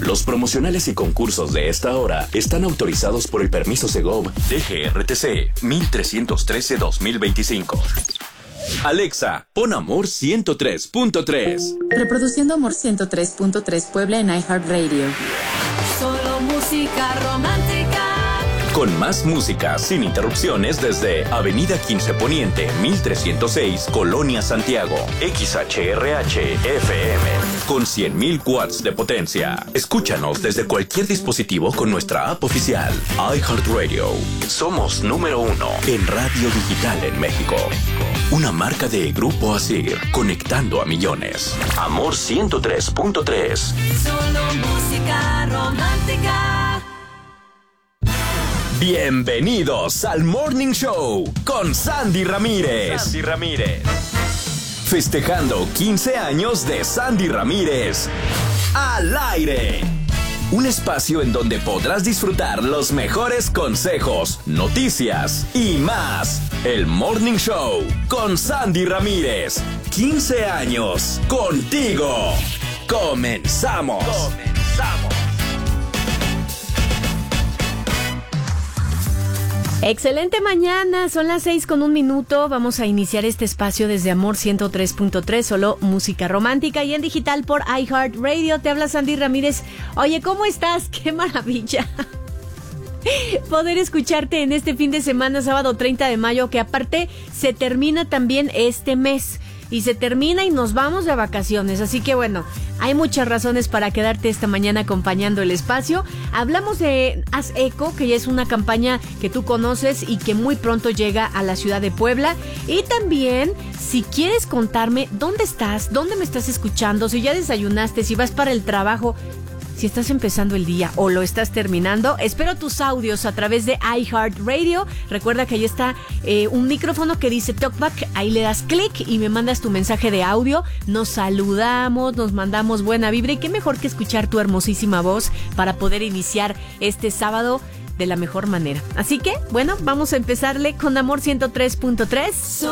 Los promocionales y concursos de esta hora están autorizados por el permiso Segov DGRTC 1313-2025. Alexa, pon Amor 103.3. Reproduciendo Amor 103.3 Puebla en iHeartRadio. Solo música romántica. Con más música sin interrupciones desde Avenida 15 Poniente, 1306, Colonia Santiago. XHRH FM con 100.000 watts de potencia. Escúchanos desde cualquier dispositivo con nuestra app oficial iHeartRadio. Somos número 1 en radio digital en México. Una marca de Grupo Asir, conectando a millones. Amor 103.3. Solo música romántica. Bienvenidos al Morning Show con Sandy Ramírez. Festejando 15 años de Sandy Ramírez al aire. Un espacio en donde podrás disfrutar los mejores consejos, noticias y más. El Morning Show con Sandy Ramírez. 15 años contigo. Comenzamos. Excelente mañana, son las 6:01. Vamos a iniciar este espacio desde Amor 103.3, solo música romántica y en digital por iHeartRadio. Te habla Sandy Ramírez. Oye, ¿cómo estás? ¡Qué maravilla! Poder escucharte en este fin de semana, sábado 30 de mayo, que aparte se termina también este mes. Y se termina y nos vamos de vacaciones. Así que bueno, hay muchas razones para quedarte esta mañana acompañando el espacio. Hablamos de Haz Eco, que ya es una campaña que tú conoces y que muy pronto llega a la ciudad de Puebla. Y también, si quieres contarme dónde estás, dónde me estás escuchando, si ya desayunaste, si vas para el trabajo, si estás empezando el día o lo estás terminando, espero tus audios a través de iHeartRadio. Recuerda que ahí está un micrófono que dice Talkback. Ahí le das clic y me mandas tu mensaje de audio. Nos saludamos, nos mandamos buena vibra. Y qué mejor que escuchar tu hermosísima voz para poder iniciar este sábado de la mejor manera. Así que, bueno, vamos a empezarle con Amor 103.3.